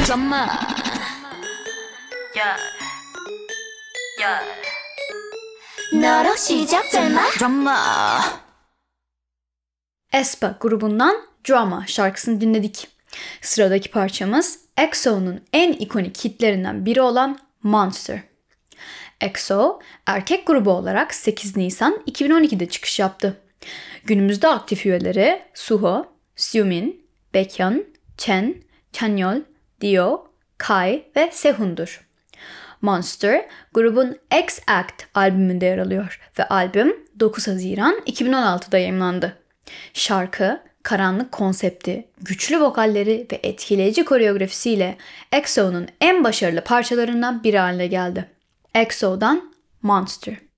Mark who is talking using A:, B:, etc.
A: Drama. Yeah. Yeah. 너로 시작될마? Drama.
B: aespa grubundan Drama şarkısını dinledik. Sıradaki parçamız EXO'nun en ikonik hitlerinden biri olan Monster. EXO, erkek grubu olarak 8 Nisan 2012'de çıkış yaptı. Günümüzde aktif üyeleri Suho, Seungmin, Baekhyun, Chen, Chanyeol, Dio, Kai ve Sehun'dur. Monster, grubun X Act albümünde yer alıyor ve albüm 9 Haziran 2016'da yayımlandı. Şarkı, karanlık konsepti, güçlü vokalleri ve etkileyici koreografisiyle EXO'nun en başarılı parçalarından biri haline geldi. EXO'dan Monster.